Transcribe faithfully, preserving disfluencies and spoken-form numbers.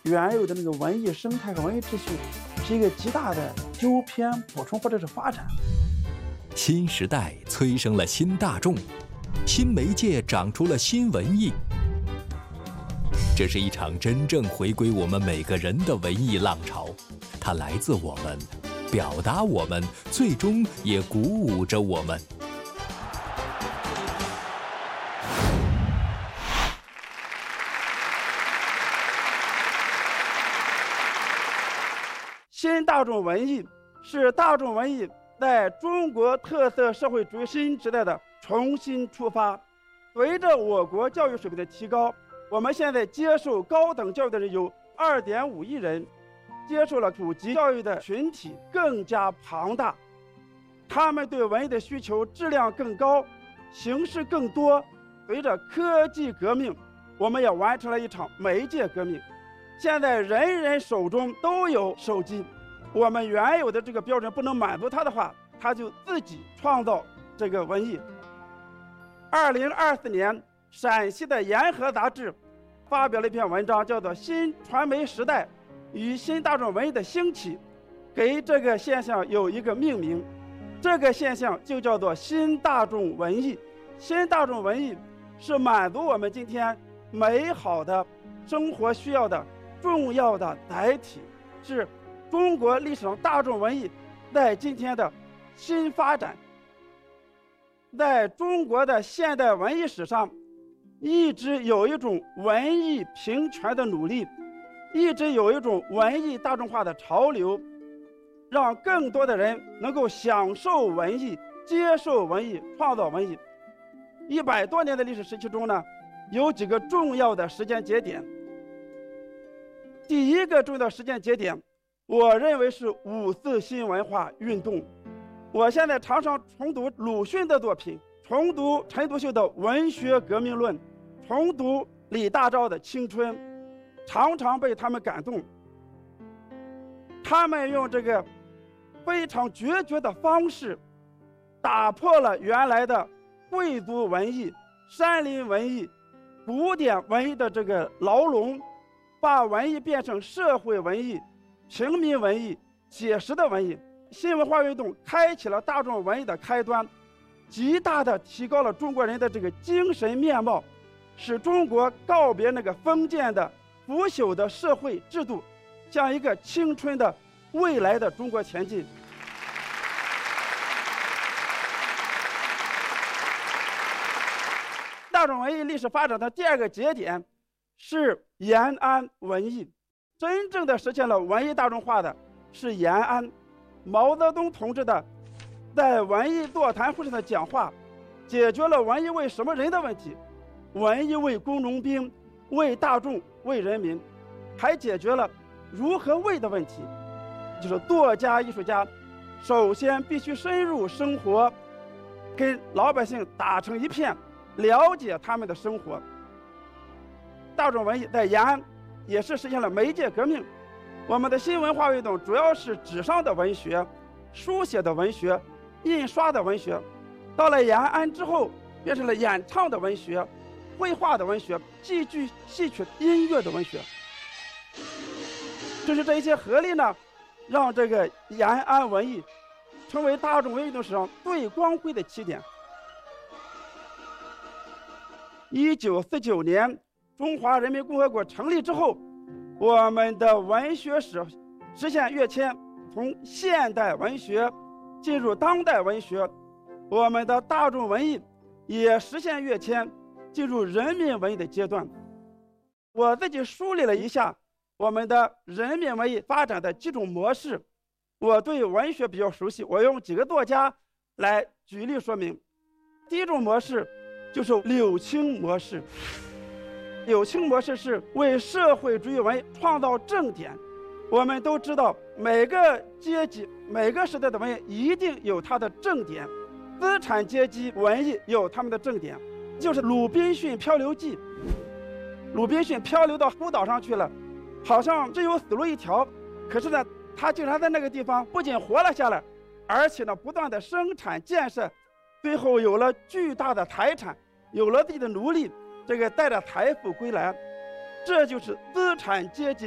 原有的那个文艺生态和文艺秩序是一个极大的纠偏、补充或者是发展。 新时代催生了新大众，新媒介长出了新文艺。这是一场真正回归我们每个人的文艺浪潮，它来自我们，表达我们，最终也鼓舞着我们。 新大众文艺是大众文艺在中国特色社会主义新时代的重新出发。随着我国教育水平的提高，我们现在接受高等教育的人有 二点五亿人，接受了普及教育的群体更加庞大，他们对文艺的需求质量更高，形式更多。随着科技革命，我们也完成了一场媒介革命。现在人人手中都有手机，我们原有的这个标准不能满足他的话，他就自己创造这个文艺。二零二四年，陕西的沿河杂志发表了一篇文章，叫做《新传媒时代与新大众文艺的兴起》，给这个现象有一个命名，这个现象就叫做新大众文艺。新大众文艺是满足我们今天美好的生活需要的重要的载体，是中国历史上大众文艺在今天的新发展。在中国的现代文艺史上，一直有一种文艺平权的努力，一直有一种文艺大众化的潮流，让更多的人能够享受文艺、接受文艺、创造文艺。一百多年的历史时期中呢，有几个重要的时间节点。第一个重要的时间节点，我认为是五四新文化运动。我现在常常重读鲁迅的作品，重读陈独秀的《文学革命论》，重读李大钊的《青春》，常常被他们感动。他们用这个非常决绝的方式，打破了原来的贵族文艺、山林文艺、古典文艺的这个牢笼，把文艺变成社会文艺、平民文艺、写实的文艺。新文化运动开启了大众文艺的开端，极大地提高了中国人的这个精神面貌，使中国告别那个封建的腐朽的社会制度，向一个青春的未来的中国前进。大众文艺历史发展的第二个节点是延安文艺，真正的实现了文艺大众化的是延安。毛泽东同志的在文艺座谈会上的讲话，解决了文艺为什么人的问题，文艺为工农兵、为大众、为人民，还解决了如何为的问题，就是作家艺术家首先必须深入生活，跟老百姓打成一片，了解他们的生活。大众文艺在延安也是实现了媒介革命。我们的新文化运动主要是纸上的文学、书写的文学、印刷的文学，到了延安之后变成了演唱的文学、绘画的文学、戏剧戏曲音乐的文学。就是这一些合力呢，让这个延安文艺成为大众文艺运动史上最光辉的起点。一九四九年中华人民共和国成立之后，我们的文学史实现跃迁，从现代文学进入当代文学，我们的大众文艺也实现跃迁，进入人民文艺的阶段。我自己梳理了一下我们的人民文艺发展的几种模式，我对文学比较熟悉，我用几个作家来举例说明。第一种模式就是柳青模式。柳青模式是为社会主义文艺创造正点。我们都知道，每个阶级、每个时代的文艺一定有它的正点，资产阶级文艺有他们的正点，就是《鲁滨逊漂流记》。鲁滨逊漂流到孤岛上去了，好像只有死路一条，可是呢，他竟然在那个地方不仅活了下来，而且呢，不断的生产建设，最后有了巨大的财产，有了自己的奴隶，这个带着财富归来，这就是资产阶级